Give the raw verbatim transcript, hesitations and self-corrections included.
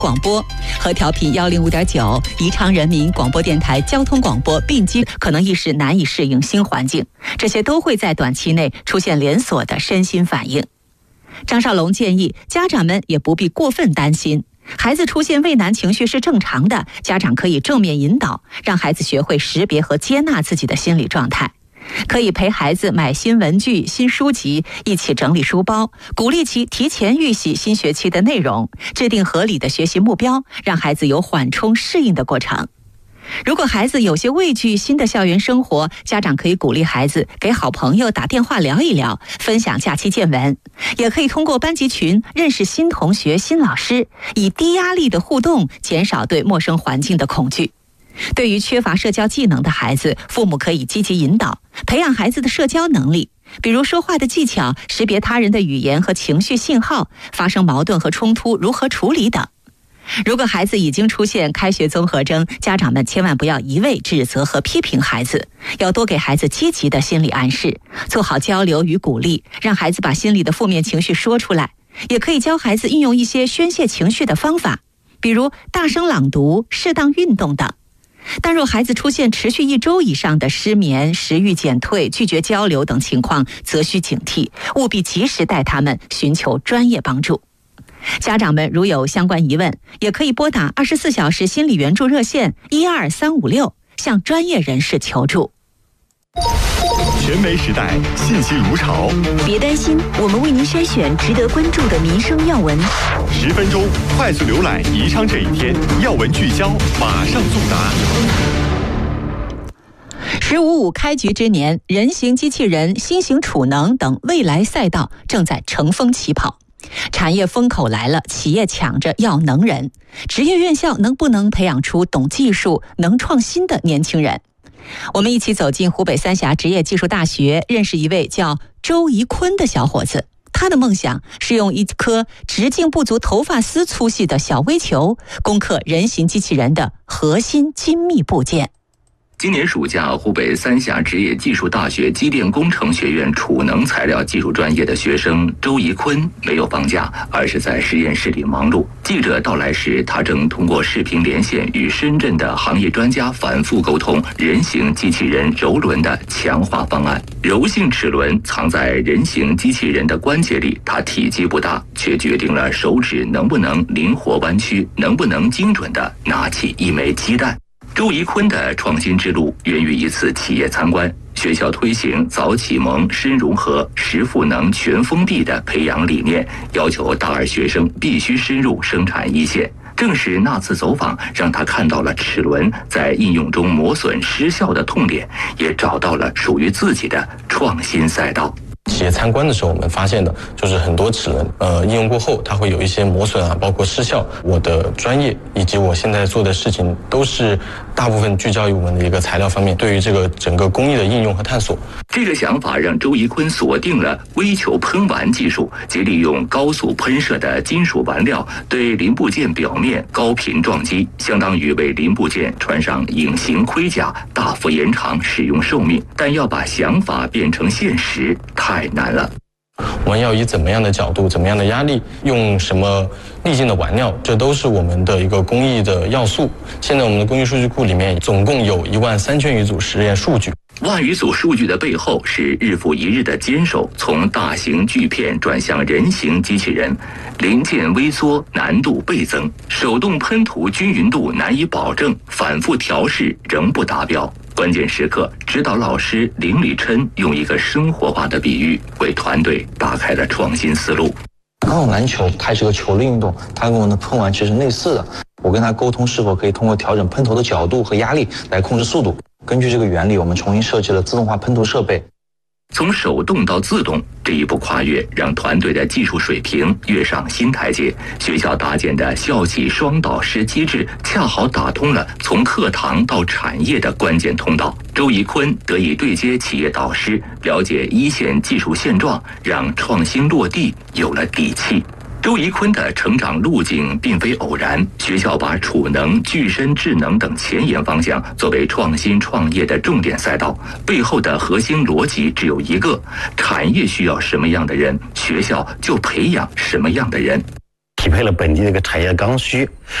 广播和调频幺零五点九宜昌人民广播电台交通广播并机，可能一时难以适应新环境，这些都会在短期内出现连锁的身心反应。张少龙建议家长们也不必过分担心，孩子出现畏难情绪是正常的，家长可以正面引导，让孩子学会识别和接纳自己的心理状态。可以陪孩子买新文具、新书籍，一起整理书包，鼓励其提前预习新学期的内容，制定合理的学习目标，让孩子有缓冲适应的过程。如果孩子有些畏惧新的校园生活，家长可以鼓励孩子给好朋友打电话聊一聊，分享假期见闻，也可以通过班级群认识新同学、新老师，以低压力的互动减少对陌生环境的恐惧。对于缺乏社交技能的孩子，父母可以积极引导，培养孩子的社交能力，比如说话的技巧、识别他人的语言和情绪信号、发生矛盾和冲突如何处理等。如果孩子已经出现开学综合征，家长们千万不要一味指责和批评孩子，要多给孩子积极的心理暗示，做好交流与鼓励，让孩子把心里的负面情绪说出来。也可以教孩子运用一些宣泄情绪的方法，比如大声朗读、适当运动等。但若孩子出现持续一周以上的失眠、食欲减退、拒绝交流等情况，则需警惕，务必及时带他们寻求专业帮助。家长们如有相关疑问，也可以拨打二十四小时心理援助热线一二三五六，向专业人士求助。 全媒时代，信息如潮。 别担心，我们为您筛选值得关注的民生要闻。 十分钟快速浏览宜昌这一天，要闻聚焦，马上送达。 十五五开局之年，人形机器人、新型储能等未来赛道正在乘风起跑。产业风口来了，企业抢着要能人。职业院校能不能培养出懂技术、能创新的年轻人？我们一起走进湖北三峡职业技术大学，认识一位叫周怡坤的小伙子。他的梦想是用一颗直径不足头发丝粗细的小微球，攻克人形机器人的核心精密部件。 今年暑假，湖北三峡职业技术大学机电工程学院储能材料技术专业的学生周怡坤没有放假，而是在实验室里忙碌。记者到来时，他正通过视频连线与深圳的行业专家反复沟通人形机器人柔轮的强化方案。柔性齿轮藏在人形机器人的关节里，它体积不大，却决定了手指能不能灵活弯曲，能不能精准地拿起一枚鸡蛋。周怡坤的创新之路源于一次企业参观，学校推行早启蒙、深融合、实赋能、全封闭的培养理念，要求大二学生必须深入生产一线。正是那次走访，让他看到了齿轮在应用中磨损失效的痛点，也找到了属于自己的创新赛道。 企业参观的时候，我们发现的就是很多齿轮，呃，应用过后它会有一些磨损啊，包括失效。我的专业以及我现在做的事情，都是大部分聚焦于我们的一个材料方面，对于这个整个工艺的应用和探索。 这个想法让周怡坤锁定了微球喷丸技术，即利用高速喷射的金属玩料对零部件表面高频撞击，相当于为零部件穿上隐形盔甲，大幅延长使用寿命。但要把想法变成现实，太难了。 我们要以怎么样的角度、怎么样的压力、用什么粒径的玩料，这都是我们的一个工艺的要素。现在我们的工艺数据库里面总共有一万三千余组实验数据。 万余组数据的背后是日复一日的坚守，从大型锯片转向人形机器人，零件微缩，难度倍增，手动喷涂均匀度难以保证，反复调试仍不达标。关键时刻，指导老师林立琛用一个生活化的比喻，为团队打开了创新思路。 刚好篮球它是个球类运动，它跟我们的喷丸其实是类似的。我跟他沟通是否可以通过调整喷头的角度和压力来控制速度。根据这个原理，我们重新设计了自动化喷涂设备。 从手动到自动，这一步跨越让团队的技术水平跃上新台阶。学校搭建的校企双导师机制，恰好打通了从课堂到产业的关键通道。周怡坤得以对接企业导师，了解一线技术现状，让创新落地有了底气。周怡坤的成长路径并非偶然，学校把储能、具身智能等前沿方向作为创新创业的重点赛道，背后的核心逻辑只有一个：产业需要什么样的人，学校就培养什么样的人。 匹配了本地这个产业刚需。